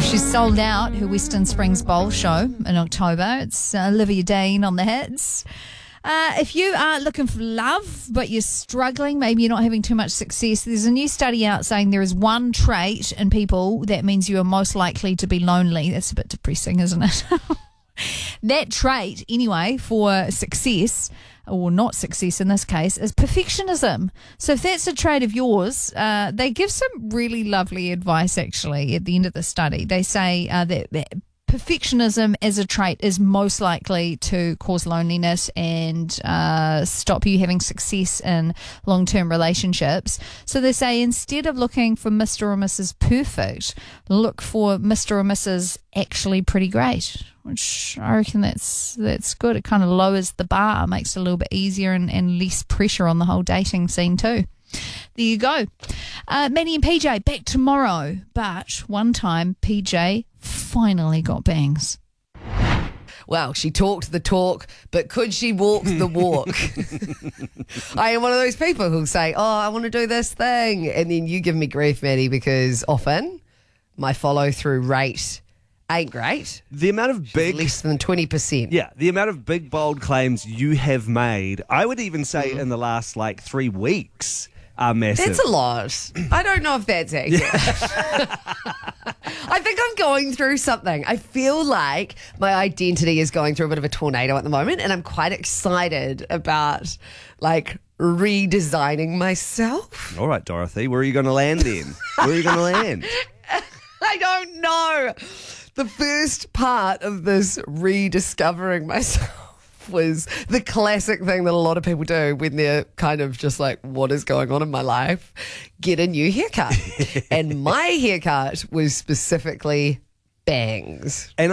She's sold out her Western Springs Bowl show in October. It's Olivia Dean on the hits. If you are looking for love, but you're struggling, maybe you're not having too much success, there's a new study out saying there is one trait in people that means you are most likely to be lonely. That's a bit depressing, isn't it? That trait, anyway, for success, or not success in this case, is perfectionism. So if that's a trait of yours, they give some really lovely advice, actually, at the end of the study. They say that perfectionism as a trait is most likely to cause loneliness and stop you having success in long-term relationships. So they say instead of looking for Mr. or Mrs. Perfect, look for Mr. or Mrs. actually pretty great, which I reckon that's good. It kind of lowers the bar, makes it a little bit easier and less pressure on the whole dating scene too. There you go. Maddie and PJ back tomorrow, but one time PJ finally got bangs. Well, she talked the talk, but could she walk the walk? I am one of those people who'll say, oh, I want to do this thing. And then you give me grief, Maddie, because often my follow-through rate ain't great. The amount of big... Less than 20%. Yeah, the amount of big, bold claims you have made, I would even say in the last, 3 weeks, are massive. That's a lot. I don't know if that's accurate. I think I'm going through something. I feel like my identity is going through a bit of a tornado at the moment, and I'm quite excited about, redesigning myself. All right, Dorothy, where are you going to land then? Where are you going to land? I don't know. The first part of this rediscovering myself was the classic thing that a lot of people do when they're kind of just like, what is going on in my life? Get a new haircut. And my haircut was specifically bangs. And